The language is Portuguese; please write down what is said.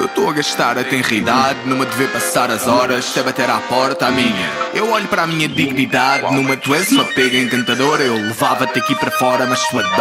Eu estou a gastar a tenridade numa de ver passar as horas até bater à porta a minha. Eu olho para a minha dignidade numa tu és uma pega encantadora. Eu levava-te aqui para fora, mas tu adoras.